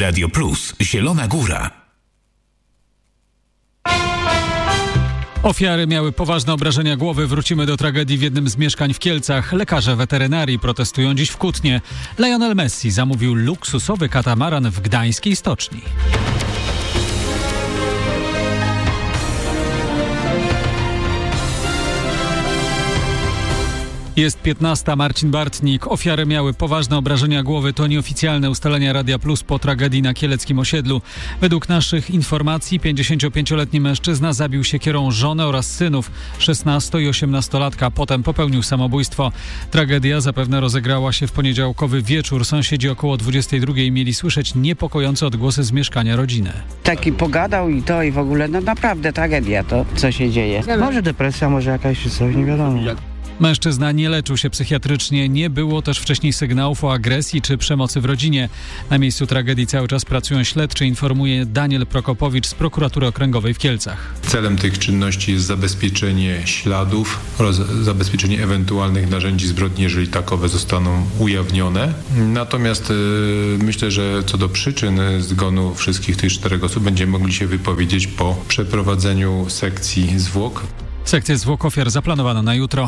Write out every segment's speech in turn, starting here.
Radio Plus, Zielona Góra. Ofiary miały poważne obrażenia głowy. Wrócimy do tragedii w jednym z mieszkań w Kielcach. Lekarze weterynarii protestują dziś w Kutnie. Lionel Messi zamówił luksusowy katamaran w gdańskiej stoczni. Jest 15. Marcin Bartnik. Ofiary miały poważne obrażenia głowy. To nieoficjalne ustalenia Radia Plus po tragedii na kieleckim osiedlu. Według naszych informacji 55-letni mężczyzna zabił siekierą żonę oraz synów, 16- i 18-latka. Potem popełnił samobójstwo. Tragedia zapewne rozegrała się w poniedziałkowy wieczór. Sąsiedzi około 22 mieli słyszeć niepokojące odgłosy z mieszkania rodziny. Taki pogadał i to i w ogóle, no naprawdę tragedia to, co się dzieje. Może depresja, może jakaś coś, nie wiadomo. Mężczyzna nie leczył się psychiatrycznie, nie było też wcześniej sygnałów o agresji czy przemocy w rodzinie. Na miejscu tragedii cały czas pracują śledczy, informuje Daniel Prokopowicz z Prokuratury Okręgowej w Kielcach. Celem tych czynności jest zabezpieczenie śladów oraz zabezpieczenie ewentualnych narzędzi zbrodni, jeżeli takowe zostaną ujawnione. Natomiast myślę, że co do przyczyn zgonu wszystkich tych 4 osób będziemy mogli się wypowiedzieć po przeprowadzeniu sekcji zwłok. Sekcję zwłok ofiar zaplanowano na jutro.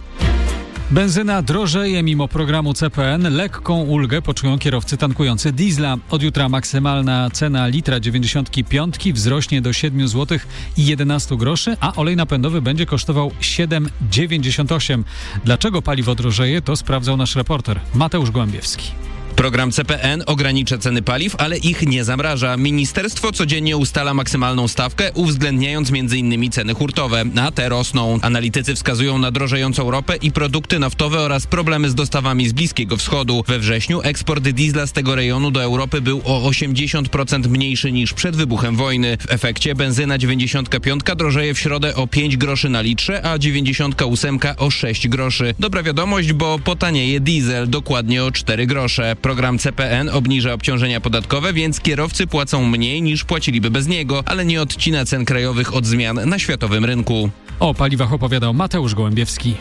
Benzyna drożeje mimo programu CPN. Lekką ulgę poczują kierowcy tankujący diesla. Od jutra maksymalna cena litra 95 wzrośnie do 7 zł i 11 groszy, a olej napędowy będzie kosztował 7,98. Dlaczego paliwo drożeje, to sprawdzał nasz reporter Mateusz Głębiewski. Program CPN ogranicza ceny paliw, ale ich nie zamraża. Ministerstwo codziennie ustala maksymalną stawkę, uwzględniając m.in. ceny hurtowe, a te rosną. Analitycy wskazują na drożejącą ropę i produkty naftowe oraz problemy z dostawami z Bliskiego Wschodu. We wrześniu eksport diesla z tego rejonu do Europy był o 80% mniejszy niż przed wybuchem wojny. W efekcie benzyna 95 drożeje w środę o 5 groszy na litrze, a 98 o 6 groszy. Dobra wiadomość, bo potanieje diesel dokładnie o 4 grosze. Program CPN obniża obciążenia podatkowe, więc kierowcy płacą mniej niż płaciliby bez niego, ale nie odcina cen krajowych od zmian na światowym rynku. O paliwach opowiadał Mateusz Gołębiewski.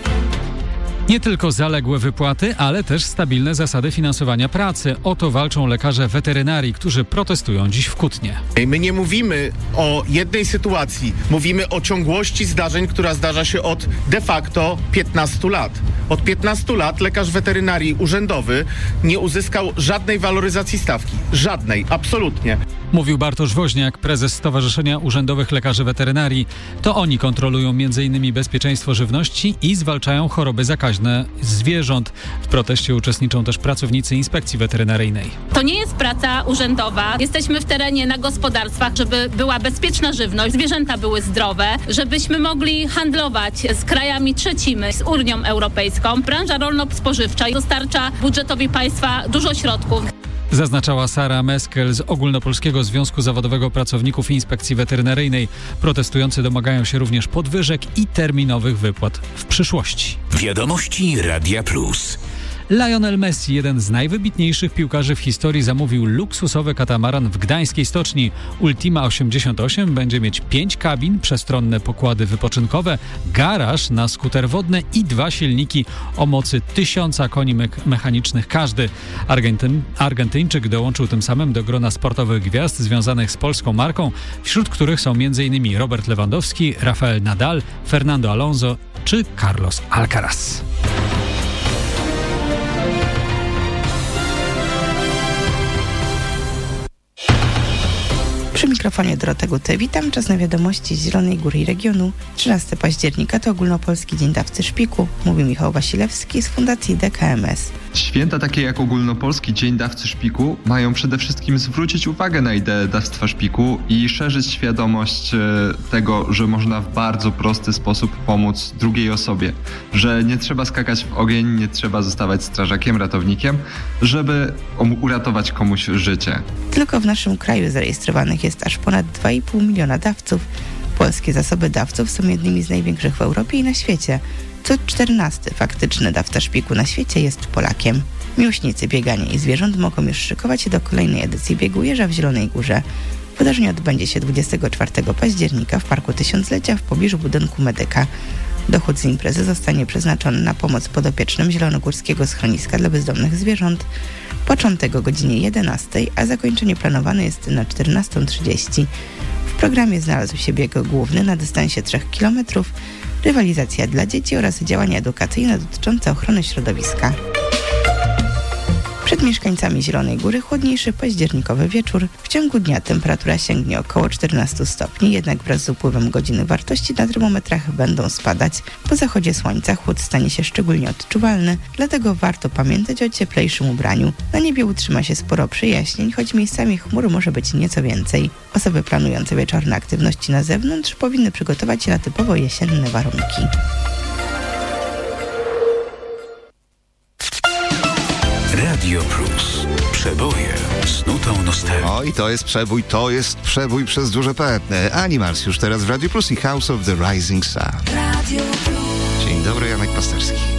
Nie tylko zaległe wypłaty, ale też stabilne zasady finansowania pracy. O to walczą lekarze weterynarii, którzy protestują dziś w Kutnie. My nie mówimy o jednej sytuacji. Mówimy o ciągłości zdarzeń, która zdarza się od de facto 15 lat. Od 15 lat lekarz weterynarii urzędowy nie uzyskał żadnej waloryzacji stawki. Żadnej, absolutnie. Mówił Bartosz Woźniak, prezes Stowarzyszenia Urzędowych Lekarzy Weterynarii. To oni kontrolują m.in. bezpieczeństwo żywności i zwalczają choroby zakaźne zwierząt. W proteście uczestniczą też pracownicy Inspekcji Weterynaryjnej. To nie jest praca urzędowa. Jesteśmy w terenie na gospodarstwach, żeby była bezpieczna żywność, zwierzęta były zdrowe, żebyśmy mogli handlować z krajami trzecimi, z Unią Europejską. Branża rolno-spożywcza dostarcza budżetowi państwa dużo środków. Zaznaczała Sara Meskel z Ogólnopolskiego Związku Zawodowego Pracowników Inspekcji Weterynaryjnej. Protestujący domagają się również podwyżek i terminowych wypłat w przyszłości. Wiadomości Radia Plus. Lionel Messi, jeden z najwybitniejszych piłkarzy w historii, zamówił luksusowy katamaran w gdańskiej stoczni. Ultima 88 będzie mieć 5 kabin, przestronne pokłady wypoczynkowe, garaż na skuter wodny i 2 silniki o mocy 1000 koni mechanicznych każdy. Argentyńczyk dołączył tym samym do grona sportowych gwiazd związanych z polską marką, wśród których są m.in. Robert Lewandowski, Rafael Nadal, Fernando Alonso czy Carlos Alcaraz. Przy mikrofonie Dorota Guty. Witam. Czas na wiadomości z Zielonej Góry i regionu. 13 października to Ogólnopolski Dzień Dawcy Szpiku. Mówi Michał Wasilewski z Fundacji DKMS. Święta takie jak Ogólnopolski Dzień Dawcy Szpiku mają przede wszystkim zwrócić uwagę na ideę dawstwa szpiku i szerzyć świadomość tego, że można w bardzo prosty sposób pomóc drugiej osobie. Że nie trzeba skakać w ogień, nie trzeba zostawać strażakiem, ratownikiem, żeby uratować komuś życie. Tylko w naszym kraju zarejestrowanych jest aż ponad 2,5 miliona dawców. Polskie zasoby dawców są jednymi z największych w Europie i na świecie. Co 14 faktyczny dawca szpiku na świecie jest Polakiem. Miłośnicy biegania i zwierząt mogą już szykować się do kolejnej edycji biegu Jeża w Zielonej Górze. Wydarzenie odbędzie się 24 października w Parku Tysiąclecia w pobliżu budynku Medyka. Dochód z imprezy zostanie przeznaczony na pomoc podopiecznym Zielonogórskiego Schroniska dla Bezdomnych Zwierząt. Początek o godzinie 11, a zakończenie planowane jest na 14:30. W programie znalazł się bieg główny na dystansie 3 km, rywalizacja dla dzieci oraz działania edukacyjne dotyczące ochrony środowiska. Przed mieszkańcami Zielonej Góry chłodniejszy październikowy wieczór. W ciągu dnia temperatura sięgnie około 14 stopni, jednak wraz z upływem godziny wartości na termometrach będą spadać. Po zachodzie słońca chłód stanie się szczególnie odczuwalny, dlatego warto pamiętać o cieplejszym ubraniu. Na niebie utrzyma się sporo przejaśnień, choć miejscami chmur może być nieco więcej. Osoby planujące wieczorne aktywności na zewnątrz powinny przygotować się na typowo jesienne warunki. Radio Plus. Przeboje z nutą nostalgii. O, i to jest przebój przez duże P. Animals już teraz w Radio Plus i House of the Rising Sun. Dzień dobry, Janek Pasterski.